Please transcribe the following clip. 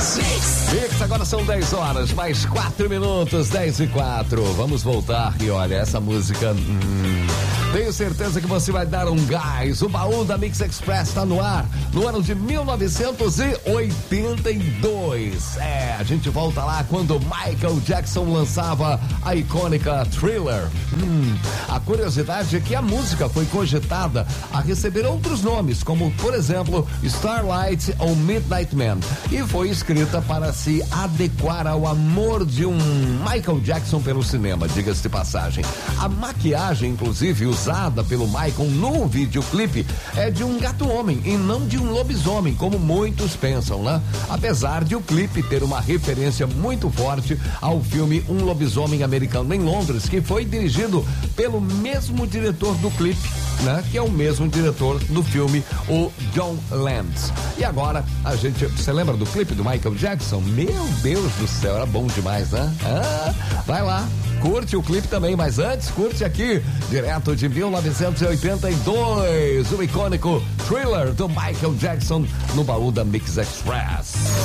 Mix, agora são 10 horas, mais 4 minutos, 10:04. Vamos voltar e olha, essa música. Tenho certeza que você vai dar um gás. O baú da Mix Express está no ar, no ano de 1982. A gente volta lá quando Michael Jackson lançava a icônica Thriller. A curiosidade é que a música foi cogitada a receber outros nomes, como, por exemplo, Starlight ou Midnight Man, e foi escrita para se adequar ao amor de um Michael Jackson pelo cinema, diga-se de passagem. A maquiagem, inclusive, usada pelo Michael no videoclipe é de um gato-homem e não de um lobisomem, como muitos pensam, né? Apesar de o clipe ter uma referência muito forte ao filme Um Lobisomem Americano em Londres, que foi dirigido pelo mesmo diretor do clipe, né? Que é o mesmo diretor do filme, o John Landis. E agora, você lembra do clipe do Michael Jackson? Meu Deus do céu, era bom demais, né? Vai lá, curte o clipe também, mas antes curte aqui, direto de 1982, o icônico Thriller do Michael Jackson no baú da Mix Express.